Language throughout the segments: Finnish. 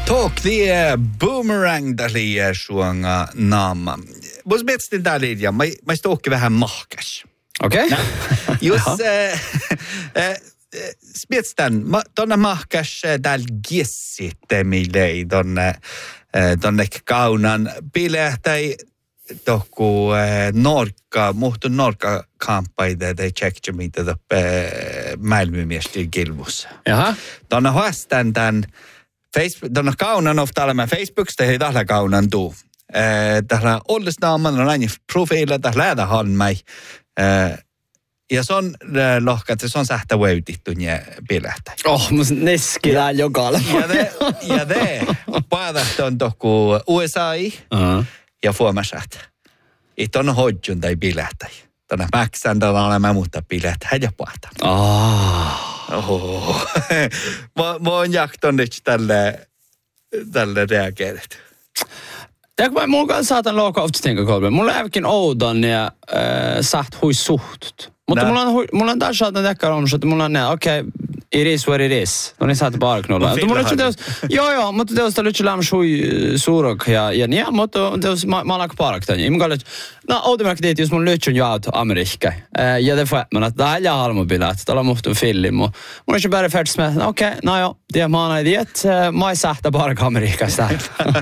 Talk the boomerang dali suanga naama. Vois mietsin dali ja mä stokki vähän mahkas. Okei. Okay. Jos mietstän tonna mahkas dal gissitte milei tonne kaunan bilehtai tohku muhtun norka kampaide de checkje mitä maailmanmiesten kilvussa. Jaha. Tonna haastan tän Tonna kaunan ofta Facebooksta hei tällä kaunan tuu. Tällä ollisnaaman on aina profiilla tällä lähdähän mai. Ja se on lohkat, se on sähtä väytitty nye bilähtä. Mus neskilään jokalla. Ja te päätähtö on tohku USAi ja Fuomasat. Itse on hodjun tai bilähtä. Tonna mäksän tällä olemme muuttaa bilähtä ja päätä. Mä oon jakton nyt tälle reageerit. Tiedätkö, mulla kanssa saatan luokaa tänka kolme. Mulla on ävikin oudan ja saht hui suhtut. Mutta mulla on taas saatan tekkää olmus, että mulla on okei, it is what it is. No niin saatan bara knulla. Joo, mutta teosta lyhtsä lämmäs hui suurok ja niin, mutta teosta mä alkaa paraktaan. Ja mä kallit, no outimmäkin teet, jos mun lyhtsän jo auto Amerikka. Ja det får man att det här är halmobilat. Det har muhtu film. Mun on bara färdigt med, okei, no joo, det är man idiot. Mä ei sähtä bara Amerikasta.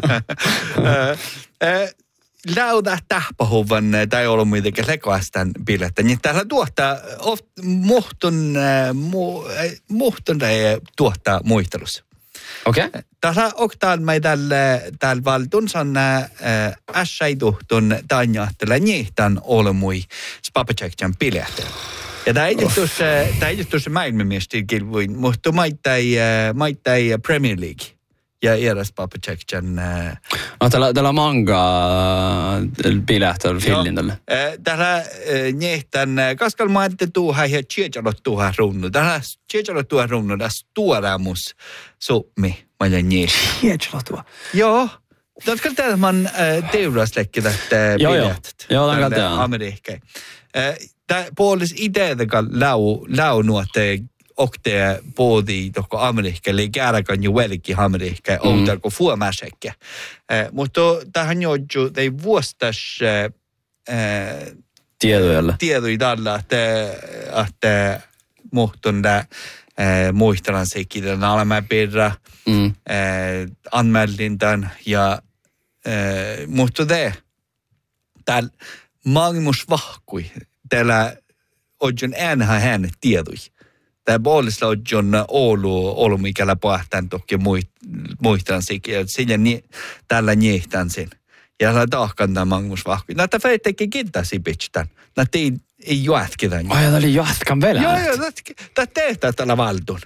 Lauda tähpähuvan tai ollut mitenkään lekoastan bilettä. Niin täällä tuottaa muhtun tuottaa muistelussa. Okei. Täällä oktaan me täällä valtun sanna ässäiduhtun taanjahtella niihtän olemui spapacekjan bilettä. Ja tämä ei tuossa maailmanmiesten kilvuin, mutta maittai Premier League. Ja eräs papacekjan. No täällä manga bilähtää fillin tälle. Täällä niehtän kaskalmaante tuuhan ja tjejalot tuuhan runnu. Täällä tjejalot tuuhan runnu, tässä tuoramus sopmi. Mä olen niehtän. Tjejalot tuuhan? Joo. Tätä täällä man teurasleikki tästä bilähtät. Joo, tämän kaltaan. Amerikkai. Tämä puolis ideetäkään lau nuotte okte både tohko Amerikka, eli kääräkään jo välkin Amerikka, outarko Fuomäsekkä. Mutta tähän joudut ei vuostas tiedoi tällä, että muhtun muistelan sekin, olemme perä anmeldintan ja mutta täällä maailmus vahkui, täällä on enää hänet tiedoi. Tämä puolella on ollut mikällä pähtään toki muistan sekin, että siinä tällä niehtään sen. Ja tällä tahkan tämä mangus vahkui. Näitä feittekin kiittäisi pitstään. Näitä ei jatkita. Ai, tämä oli jatkan vielä. Joo, tämä tehtää tällä valtuun.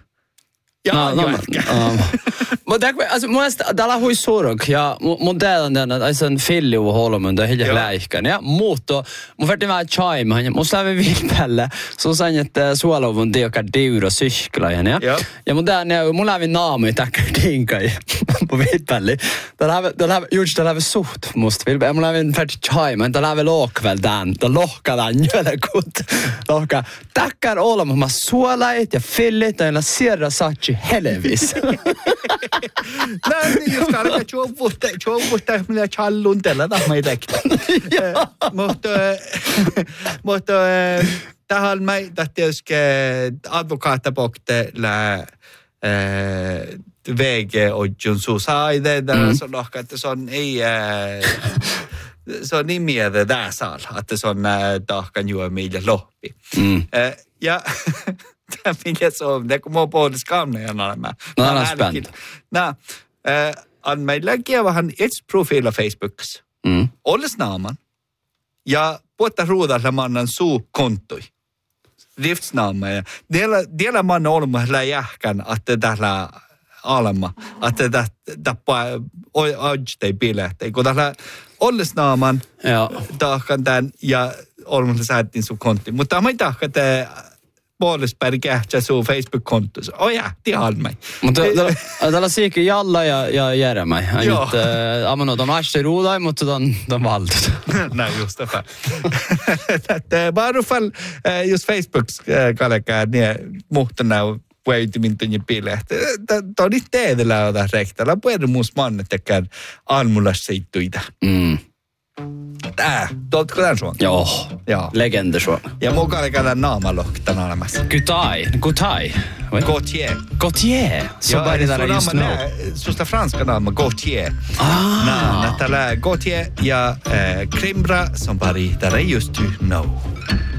Mutta täällä hui suurok ja mun teidän että se on filliu holmunda hilja läihkän ja muutto mun verti vähän chaima ja mun lävi vilpällä så sen että suolovun tiokka diura syskla ja mun teidän mun lävi naami tackar tinkai på vilpälle täällä just täällä suht musta vilpä mun lävi verti chaima täällä lävi lokväl dan täällä lohkadan jöle kut lohka tackar olma mä suolait ja fillit ja sierra satsi helvis. Nej, just karka chuvusta minä challun tällä tahmai tektä. Mutta tähän mä tietysti advokaattapokte lä väge ojun susaide där så dock att se on nimiä tässä että se on tahkan juomia loppi. Ja tämä mikä se on, kun mä oon puolissa kauneen olemme. No, älä spänt. On meilläkin vähän profiila Facebookissa. Olles naaman. Ja puhutaan ruudalla mannan kontoi. Riftsnaama. Ja diellä man on ollut jähkän, että tällä alma. Että tappaa ojtei bilehtei. Kun tällä olles naaman tahkan tämän ja olemme säättiin sun kontti. Mutta mä ei tahka, että puolispäin kähtsä sun Facebook-kontossa. Oja, tihalmai. Mutta täällä siikin Jalla ja Jeremai. Joo. Amano on aiste ruudai, mutta on valtut. Näin just tämä. Varufall just Facebooks kallekaan niin muhtana puhuimintunnin pilehti. Tämä on nyt teedellä ota rektalla. Puhuin muus manne tekään aamulla seittuita. Tuoltko tämän suon? Joo. Legende suon. Ja mukaan käydään naamaloktan olemassa. Gutai. Gautier. Så bara det där just nu. Susta franska naama Gautier. Täällä Gautier ja Krimbra som bara där just nu.